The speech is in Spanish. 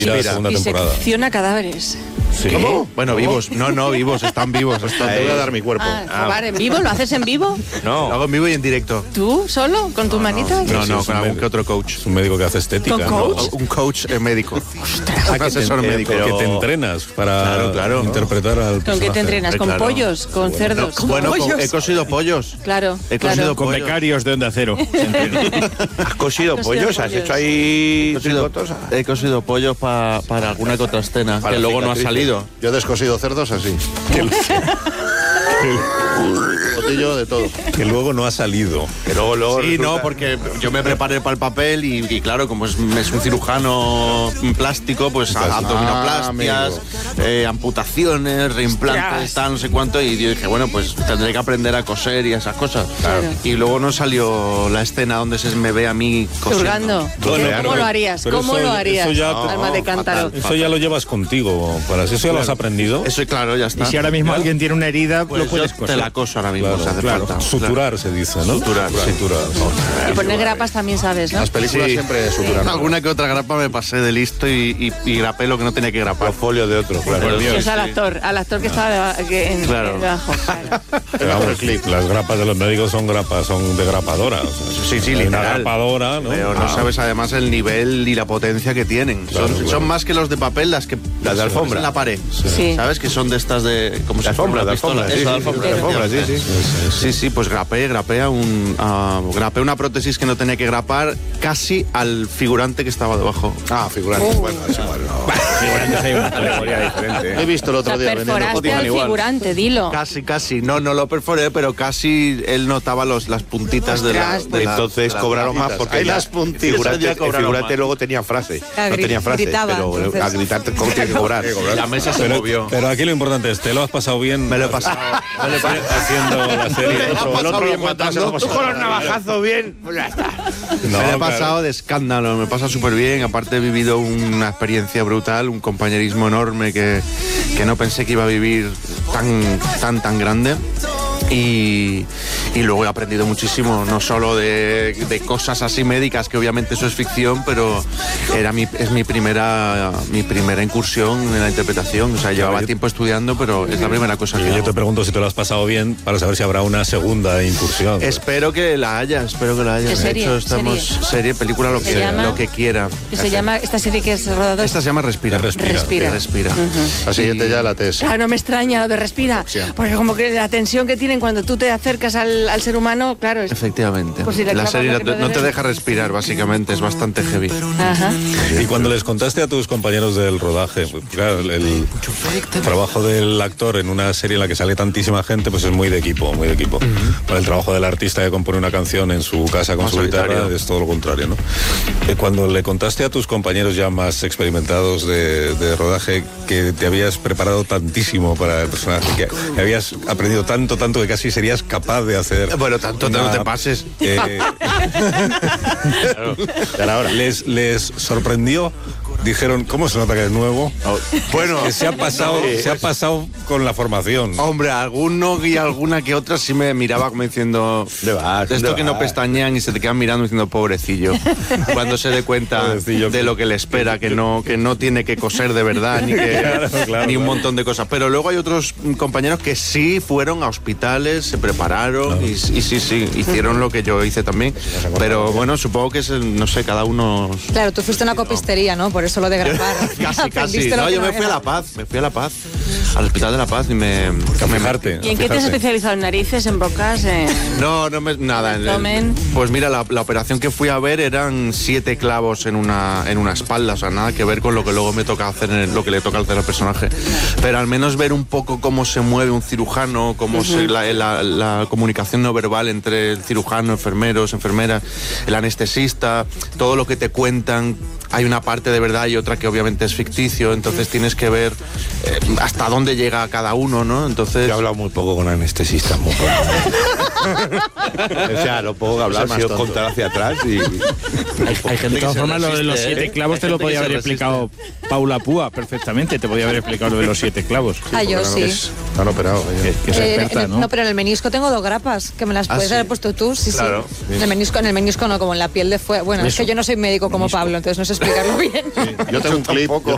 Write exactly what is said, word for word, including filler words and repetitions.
la segunda temporada. Disecciona cadáveres. Sí. ¿Cómo? Bueno, vivos. No, no, vivos. Están vivos. Están, te voy a dar mi cuerpo. Ah, ah. Robar en vivo, ¿lo haces en vivo? No. Lo hago en vivo y en directo. ¿Tú solo? ¿Con tus no, manitas? No, no, Sí, no es con un algún médico. que otro coach. Es un médico que hace estética. ¿Con ¿no? coach? Un coach eh, médico. Ah, Un que asesor te, médico. pero que te entrenas para Claro, claro. interpretar al ¿Con personaje. qué te entrenas? ¿Con Claro. pollos? ¿Con cerdos? ¿Con Bueno, pollos? con- he cosido pollos. Claro, He claro. cosido Con pollos. becarios de Onda Cero. ¿Has cosido Has cosido pollos? ¿Has pollos. hecho ahí He cosido, tricotos? he cosido pollos pa- para alguna que otra escena, Para que luego no ha cicatrices. salido. Yo he descosido cerdos así. Botillo de todo. Que luego no ha salido. Que luego, luego Sí, resulta- no, porque yo me preparé para el papel y, y claro, como es, es un cirujano plástico, pues Ah, abdominoplastias, eh, amputaciones, reimplantes, tal, no sé cuánto, y yo dije, bueno, pues tendré que aprender a coser y esas cosas. Claro. Y luego no salió la escena donde se me ve a mí cosiendo. Hurgando. Bueno, ¿Cómo pero- lo harías? pero ¿Cómo eso- lo harías? eso ya- Alma de cántaro. fatal. Eso ya lo llevas contigo. Para eso ya lo has aprendido. Eso, claro, ya está. Y si ahora mismo alguien tiene una herida, Pues lo puedes yo coser. te la coso ahora mismo, Claro, si hace claro. falta. Suturar se dice, ¿no? Suturar, sí. Suturar. Y poner grapas también sabes, ¿no? Las películas Sí. siempre suturan. Alguna que otra grapa me pasé de listo y, y, y grapé lo que no tenía que grapar. Folio de otro, claro. Por Dios. Es al sí. actor, al actor que estaba de- que en, Claro. debajo. Claro. Pero vamos, las grapas de los médicos son grapas, son de grapadora. O sea, Sí, sí, hay una literal. grapadora, ¿no? Pero no Ah. sabes además el nivel y la potencia que tienen. Claro, son, claro. son más que los de papel, las que Las de alfombra. en la pared. Sí. ¿Sabes? Que son de estas de como De si fuera alfombra, una de pistola. alfombra, sí, Eso, de sí, alfombra, de alfombra, sí, sí. efectivamente. Sí, sí, pues grapé, grapé a un a- grapé una prótesis que no tenía que grapar casi al figurante que estaba debajo. Ah, figurante. Bueno, es igual, no. Figurantes hay una categoría diferente. He visto el O otro sea, día vendiendo perforaste cotidiano al igual. figurante, dilo. Casi, casi. No, no lo perforé, pero casi él notaba los, las puntitas de la, Ostras, de la- Entonces de las cobraron más puntitas. porque Hay ya- las puntitas, el figurante, ya el cobraron figurante más. luego tenía frase. Ah, No gri- tenía frase, gritaba, pero entonces. a gritar ¿cómo tiene que cobrar? La mesa se Pero, movió. pero aquí lo importante es, ¿te lo has pasado bien? Me lo he pasado. Me lo he pasado. Haciendo la serie. Me lo he Otro- el pasado otro bien lo cuenta, matando. se lo Tú pasa- con los navajazos bien, pues ya está. No, me lo he claro. pasado de escándalo, me pasa súper bien. Aparte he vivido una experiencia brutal, un compañerismo enorme que, que no pensé que iba a vivir tan, tan, tan grande. Y, y luego he aprendido muchísimo, no solo de, de cosas así médicas, que obviamente eso es ficción, pero era mi, es mi primera, mi primera incursión en la interpretación. O sea, llevaba yo- tiempo estudiando, pero es la primera cosa que Y yo hago. te pregunto si te lo has pasado bien para saber si habrá una segunda incursión. Espero que la haya, espero que la haya. ¿Qué De serie? hecho, estamos ¿Serie? serie, película, lo ¿Se que, llama? lo que quiera. Que se llama, esta serie que es rodado. Esta se llama Respira. Respira. Respira. Respira. La siguiente ya la T S. Claro, no me extraña lo de respira, porque como que la tensión que tienen cuando tú te acercas al, al ser humano, claro, es... Efectivamente. Por si le la clavas serie lo no que te, no no te debe. deja respirar, básicamente, es bastante heavy. Ajá. Y cuando les contaste a tus compañeros del rodaje, pues, claro, el, el trabajo del actor en una serie en la que sale tantísima gente, pues es muy de equipo, muy de equipo. Para el trabajo del artista que compone una canción en su casa con Más su solitario. guitarra es todo lo contrario, ¿no? Eh, Cuando le contaste a tus compañeros ya más experimentados de, de rodaje que te habías preparado tantísimo para el personaje, que, que habías aprendido tanto, tanto que casi serías capaz de hacer... Bueno, tanto una- no te pases. eh, les, les sorprendió, dijeron, ¿cómo se nota que es nuevo? Bueno, Que se ha pasado, se ha pasado con la formación. hombre, alguno y alguna que otra sí me miraba como diciendo... ¿Dónde vas? De esto ¿Dónde que no vas? pestañean y se te quedan mirando diciendo pobrecillo. Cuando se dé cuenta Pobrecillo. de lo que le espera, que no, que no tiene que coser de verdad, ni, que, Claro, claro, ni un claro. montón de cosas. Pero luego hay otros compañeros que sí fueron a hospitales, se prepararon y, y sí, sí, hicieron lo que yo hice también. Pero bueno, supongo que es, el- no sé, cada uno... Claro, tú fuiste a una copistería, ¿no? Por eso lo de grapar. Casi, casi. Aprendiste lo No, que yo me no fui a era. La Paz, me fui a La Paz, al Hospital de La Paz y me... A me- fijarte, ¿Y a en qué te has fijarse. especializado? ¿En narices, en bocas? En... No, no me, nada. en el- Abdomen. pues mira, la, la operación que fui a ver eran siete clavos en una, en una espalda, o sea, nada que ver con lo que luego me toca hacer, en el- lo que le toca hacer al personaje. Pero al menos ver un poco cómo se mueve un cirujano, cómo se, la, la- la comunicación no verbal entre el cirujano, enfermeros, enfermeras, el anestesista, todo lo que te cuentan. Hay una parte de verdad y otra que obviamente es ficticio, entonces tienes que ver eh, hasta dónde llega cada uno, ¿no? Entonces... Yo he hablado muy poco con anestesistas, muy poco. O sea, lo poco que hablar Soy ha sido más tonto. contar hacia atrás y... Hay gente De que todas se formas, lo de los resiste, siete ¿eh? clavos Hay te lo gente que podía se haber resiste. explicado Paula Púa perfectamente. Te podía haber explicado lo de los siete clavos. Ah, yo sí. Han operado. Que, que es Eh, experta, en el- ¿no? no, pero en el menisco tengo dos grapas que me las ¿Ah, puedes sí? haber puesto tú, sí, Claro. sí. En el menisco, en el menisco no, como en la piel de fuera. Bueno, es que yo no soy médico como Pablo, entonces no sé explicarlo bien. Yo tengo un clip, yo,